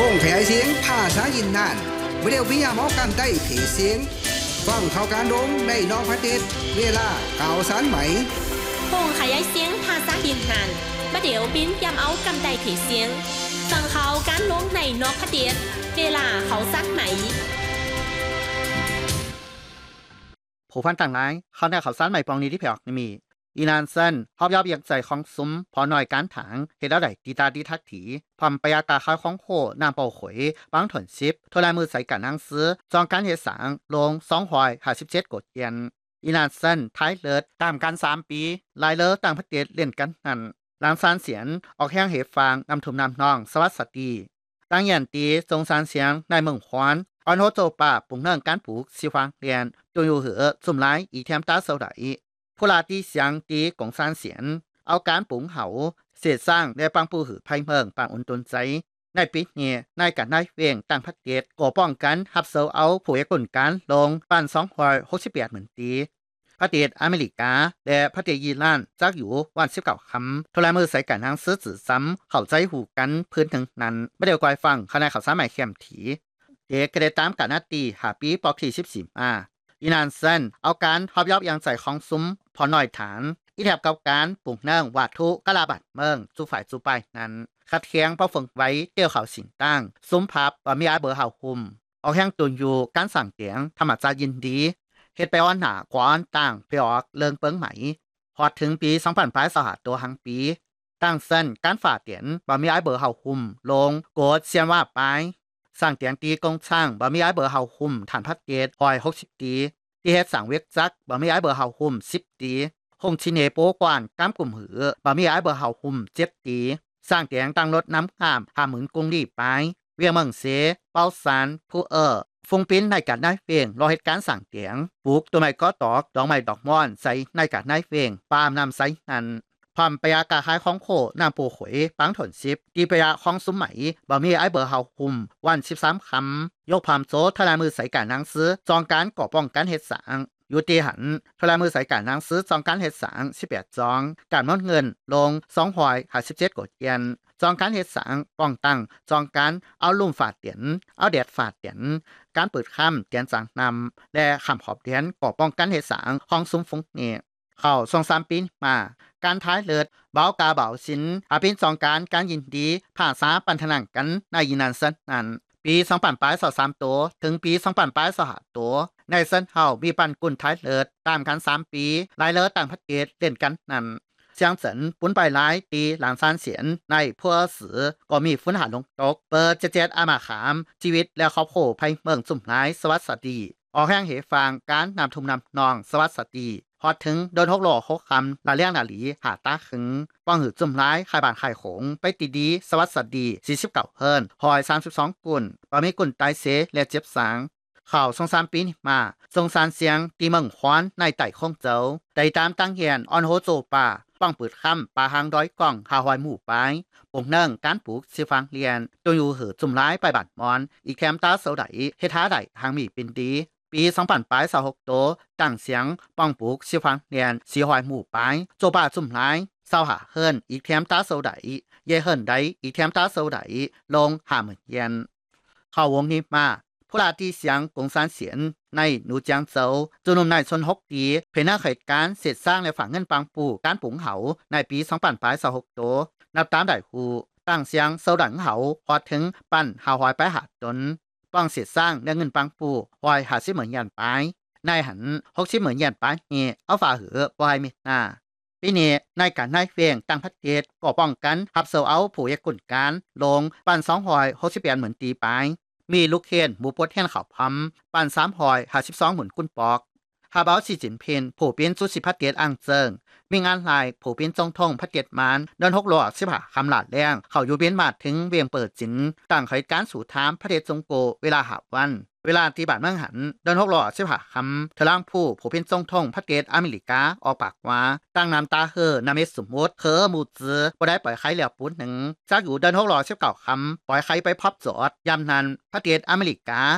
งขยายเสียงภาษายินนานวิดีโอพิยามอกันได้ถี่เสียงฟังข่าวการลงในนอกประเทศเวลาข่าวสารไหมพงขยายเสียงภาษายินนานวิดีโอปิ้นยามเอากันได้ถี่เสียงฟังข่าวการลงในนอกประเทศเวลาข่าวสารไหมผู้ฟังต่างหลายเข้าในข่าวสารใหม่ปองนี้ที่แผกมีอีนานเซนฮอบยอบยังใจของซุ้มพอหน่อยการถังเฮ็ดเอาได้ดีตาดีทักถีพร้อมไปอากาคายของโคนางเป่าขวยบางถนชิปโทรลายมือใส่กันนางซื้อจองการเฮ็ดสางลง257กดเยนอีนานเซนท้ายเลิศตามกัน3ปีลายเลอต่างประเทศเล่นกันนั่นหลังซานเสียนออกแห้งเหตุฟางนำทุ่มนำนองสวัสดีตั้งยันตีทรงซานเสียงในเมืองฮวานออนโฮโจป่าปุ่งเนื่องการปลูกสิฟังเรียนตัวอยู่เหอสุ่มไล่อีแถมตาเสาไดผู้ลาที่เสียงตีกงซานเสียนเอาการปลูกเหาเศษสร้างได้ปังปูหือไพ่เมืองปางอุ่นตนใจในปีนี้ในการนายเวียงต่างประเทศก่อป้องกันหับเซาเอาผู้เอกลการลงปัน268เหมือนตีประเทศอเมริกาและประเทศอิหร่านจักอยู่วัน19คำโทรมือใส่กันทางซื้อสื่อซ้ำเข้าใจหูกันพื้นถึงนั้นไม่เดียวกอยฟังคณะข่าวสารใหม่เข้มถีเด็กก็ได้ตามการนาตีหาปีปอกที่14มาอีนานเซนเอาการฮอบยอบยังใจของซุ้มพอหน่อยฐานอีแถบกับการปลูกเนื่องวาทุกะลาบัดเมืองจูฝ่ายจูไปนั้นคัดเคียงเป้าฝึกไว้เตี้ยวเขาสิงตั้งซุ้มพับบ่มีอาเบอร์เฮาคุมเอาแห้งตุนอยู่การสั่งเตียงธรรมจายินดีเฮ็ดไปอ่อนหนากว่าอ่อนต่างไปออกเลิงเปิงไหมพอถึงปี2000ตัวหังปีตั้งเส้นการฝ่าเตียนบ่มีอาเบอร์เฮาคุมลงโกดเสียนว่าไปสร้างเตียงตีกงช่างบ่มีอาเบอร์เฮาคุมฐานพัดเกต160ตีที่เฮ็ดสั่งเวกจักบ่มีอาเบอร์เฮาคุม10ตีคงชิเนโปกวานก้ามกลุ่มหือบ่มีอาเบอร์เฮาคุม7ตีสร้างเตียงตั้งรถน้ำข้าม50,000กงลีไปเวียงเมืองเสเป้าซานผู้ฟงปิ้นในการได้เฟียงรอเหตุการณ์สั่งเตียงปลูกตัวไม้ก็ตอกดอกไม้ดอกม่อนใส่ในการได้เฟียงปามนำใส่นั้นพร้อมปยากาคายของโคนำปูขวยปังถนชิปตีปยาของซุ้มไหมบ่มีไอเบอร์เฮาคุมวัน13คำยกพามโซทลายมือใส่การนางซื้อจองการก่อป้องกันเฮ็ดสางอยู่ตีหันทลายมือใส่การนางซื้อจองการเฮ็ดสาง18จองการมดเงินลง257กดเยนจองการเฮ็ดสางป้องตั้งจองการเอาลุ่มฝาดเตียนเอาแดดฝาดเตียนการเปิดค่ำเตียนจางนำและคำขอบเตียนก่อป้องกันเฮ็ดสางของซุ้มฟงเนี่ยเข้า2-3ปีมาการท้ายเลิศเบากาเบาสินอาเป็นจองการยินดีภาษาปันทนังกันในยินันเซนนั้นปี2023ตัวถึงปี2025ตัวในเซนเฮามีปันกุลท้ายเลิศตามกัน3ปีหลายเลิศต่างประเทศเล่นกันนั้นเสียงเสินปุ้นไปหลายตีหลังซานเสียนในพัวสือก็มีฟื้นหาลงตกเปิดเจ็ดอามาขามชีวิตและครอบครัวภัยเมืองสุ่มหลายสวัสดีออกแห้งเหฟางการนำทุ่มนำนองสวัสดีพอถึงโดน6 โล 6 คำลาเลียงนาหลีหาตาขึงป้องหือจุ่มร้ายขายบานขายโขงไปตีดีสวัสดี49เฮิรนหอย32กุ่นปามีกุ่นตายเสและเจ็บสางข่าว2-3ปีมาทรงสารเสียงตีเมืองควานในไต่คงเจ้าได้ตามตั้งเฮียนออนโฮโจป่าป้องปืดค่ำปลาหางร้อยกล่องหาหอยหมู่ไปปงเนื่องการปลูกสิฟังเรียนตัวอยู่หือจุ่มร้ายไปบัดมอนอีแคมตาเสาไดเฮ็ดหาได้ทางมีเป็นดีปี2026ตัวตั้งเสียงป้องปลูกสิฟังเรียนสีหอยหมู่ไปโจป่าจุ่มร้ายเศร้าหาเฮิรนอีแคมตาเสาไดเย่เฮิรนได้อีแคมตาเสาไดลง50,000 เยนเข้าวงนี้มาผู้ลาที่เสียงกงซานเสียนในหนูจางเซาจุนมนายชน6ปีเพนักเหตุการณ์เสร็จสร้างและฝังเงินปังปูการปุ๋งเหาในปี2026ตัวนับตามได้ฮูตั้งเสียงเซาดังเหาพอถึงปั้นหาหอยไปหาตนป้องเสร็จสร้างและเงินปังปูหอย50,000 เยนไปนายหัน60,000 เยนไปนี่เอาฝ่าหือปล่อยมิหน้าปีนี้ในการนายเวียงตั้งประเทศก่อป้องกันหับเซาเอาผู้ยกุลการลงปั้น268ตีไปมีลูกเคนหมู่ปดแห่นข่าวพัมปั่น352หมุนกุนปอกฮาเบาสีจินเพนผู้เป็นสุสิพัดเกตอังเจิงมีงานลายผู้เป็นจงทงพัดเกตมานเดิน6 โล15คำหลาดแรงเขาอยู่เบียนมาถึงเวียงเปิดจินต่างเหตุการณ์สู่ถามพระเดชจงโกเวลาหาวันเวลาที่บาทเมืองหันเดิน6 โล15คำทะล่างผู้เป็นจงทงพัดเกตอเมริกาออกปากว่าตั้งน้ำตานาเมสมมุติมูจือบ่ได้ปล่อยไข่เหลียวปุ้นหนึ่งจากอยู่เดิน6 โล19คำปล่อยไข่ไปพับจอดยามนั้นพระเดชอเมริกา